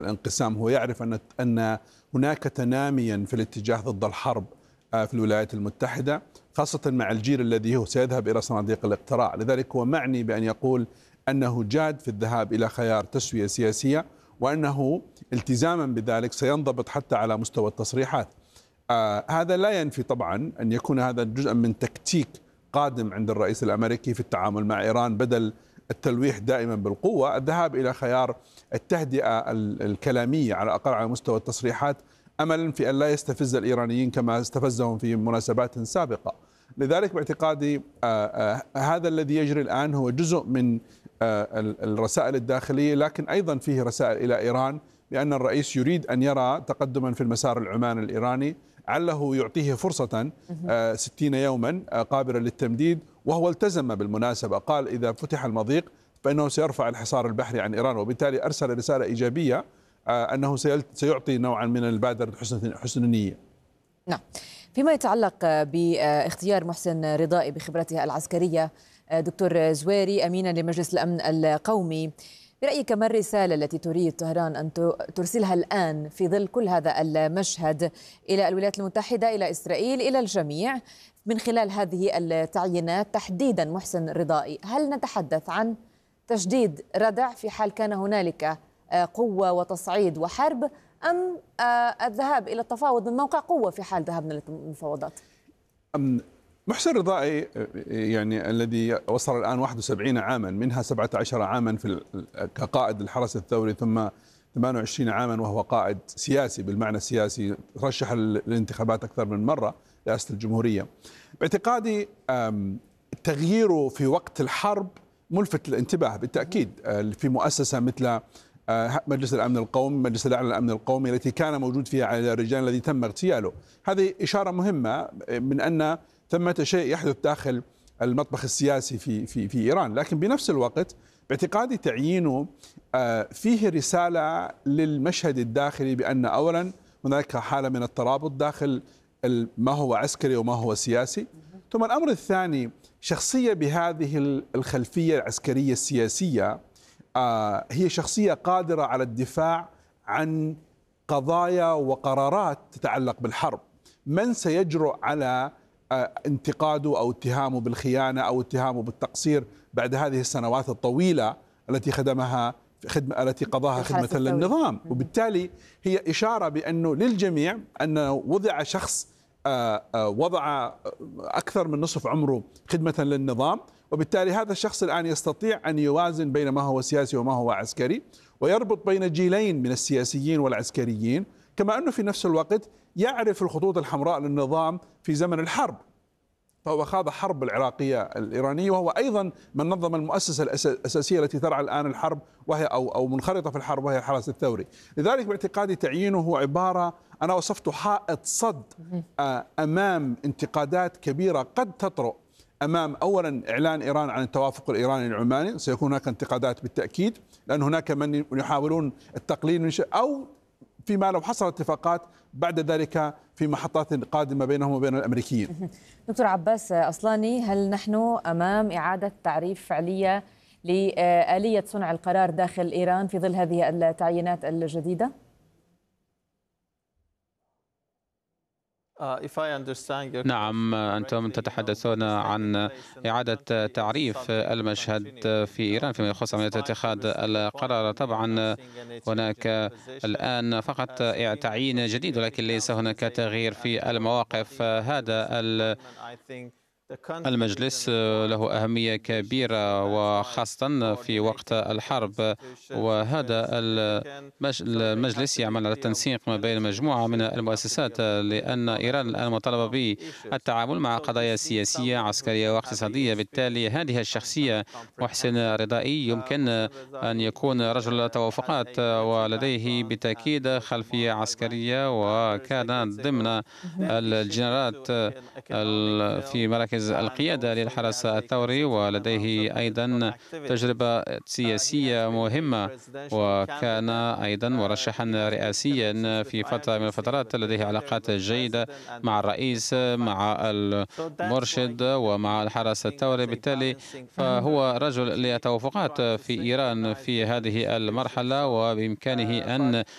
الانقسام. هو يعرف أن هناك تناميا في الاتجاه ضد الحرب في الولايات المتحدة، خاصة مع الجيل الذي هو سيذهب إلى صناديق الاقتراع. لذلك هو معني بأن يقول أنه جاد في الذهاب إلى خيار تسوية سياسية، وأنه التزاما بذلك سينضبط حتى على مستوى التصريحات. هذا لا ينفي طبعا أن يكون هذا جزءا من تكتيك قادم عند الرئيس الأمريكي في التعامل مع إيران، بدل التلويح دائما بالقوة، الذهاب إلى خيار التهدئة الكلامية على الأقل على مستوى التصريحات، أملا في أن لا يستفز الإيرانيين كما استفزهم في مناسبات سابقة. لذلك باعتقادي هذا الذي يجري الآن هو جزء من الرسائل الداخلية، لكن أيضا فيه رسائل إلى إيران بأن الرئيس يريد أن يرى تقدما في المسار العماني الإيراني، عله يعطيه فرصة 60 يوما قابلة للتمديد. وهو التزم بالمناسبة، قال إذا فتح المضيق فإنه سيرفع الحصار البحري عن إيران، وبالتالي أرسل رسالة إيجابية أنه سيعطي نوعا من البادرة حسن النية. نعم. فيما يتعلق باختيار محسن رضائي بخبرته العسكرية، دكتور زويري، أمينا لمجلس الأمن القومي، برأيك ما الرسالة التي تريد طهران أن ترسلها الآن في ظل كل هذا المشهد إلى الولايات المتحدة، إلى إسرائيل، إلى الجميع، من خلال هذه التعيينات تحديدا محسن رضائي؟ هل نتحدث عن تجديد ردع في حال كان هنالك قوة وتصعيد وحرب، أم الذهاب إلى التفاوض من موقع قوة في حال ذهبنا للمفاوضات؟ محسن رضائي يعني الذي وصل الآن 71 عاما، منها 17 عاما كقائد الحرس الثوري، ثم 28 عاما وهو قائد سياسي بالمعنى السياسي، رشح للانتخابات أكثر من مرة رئاسة الجمهورية. باعتقادي تغييره في وقت الحرب ملفت للانتباه بالتأكيد في مؤسسة مثل مجلس الأمن القومي، مجلس الأعلى للأمن القومي، التي كان موجود فيها على الرجال الذي تم اغتياله. هذه إشارة مهمة من أن ثمة شيء يحدث داخل المطبخ السياسي في إيران. لكن بنفس الوقت باعتقادي تعيينه فيه رسالة للمشهد الداخلي بأن أولا هناك حالة من الترابط داخل ما هو عسكري وما هو سياسي. ثم الأمر الثاني، شخصية بهذه الخلفية العسكرية السياسية هي شخصية قادرة على الدفاع عن قضايا وقرارات تتعلق بالحرب. من سيجرؤ على انتقاده أو اتهامه بالخيانة أو اتهامه بالتقصير بعد هذه السنوات الطويلة التي التي قضاها خدمة للنظام؟ وبالتالي هي إشارة بأنه للجميع أنه وضع شخص وضع أكثر من نصف عمره خدمة للنظام، وبالتالي هذا الشخص الآن يستطيع أن يوازن بين ما هو سياسي وما هو عسكري، ويربط بين جيلين من السياسيين والعسكريين، كما أنه في نفس الوقت يعرف الخطوط الحمراء للنظام في زمن الحرب. فهو خاض حرب العراقية الإيرانية، وهو أيضا من نظم المؤسسة الأساسية التي ترعى الآن الحرب، وهي أو منخرطة في الحرب، وهي الحرس الثوري. لذلك باعتقادي تعيينه هو عبارة، أنا وصفته حائط صد أمام انتقادات كبيرة قد تطرأ أمام أولا إعلان إيران عن التوافق الإيراني العماني. سيكون هناك انتقادات بالتأكيد، لأن هناك من يحاولون التقليل من شيء، أو فيما لو حصل اتفاقات بعد ذلك في محطات قادمة بينهم وبين الأمريكيين. دكتور عباس أصلاني، هل نحن أمام إعادة تعريف فعلية لآلية صنع القرار داخل إيران في ظل هذه التعيينات الجديدة؟ نعم، أنتم تتحدثون عن إعادة تعريف المشهد في إيران فيما يخص عملية اتخاذ القرار. طبعا هناك الآن فقط تعيين جديد، ولكن ليس هناك تغيير في المواقف. هذا المجلس له أهمية كبيرة وخاصة في وقت الحرب، وهذا المجلس يعمل على التنسيق ما بين مجموعة من المؤسسات، لأن إيران الآن مطالبة بالتعامل مع قضايا سياسية عسكرية واقتصادية. بالتالي هذه الشخصية محسن رضائي يمكن أن يكون رجل توافقات، ولديه بالتأكيد خلفية عسكرية، وكان ضمن الجنرالات في مراكز القيادة للحرس الثوري، ولديه أيضا تجربة سياسية مهمة، وكان أيضا مرشحا رئاسيا في فترة من الفترات. لديه علاقات جيدة مع الرئيس، مع المرشد، ومع الحرس الثوري. بالتالي فهو رجل للتوافقات في إيران في هذه المرحلة، وبإمكانه أن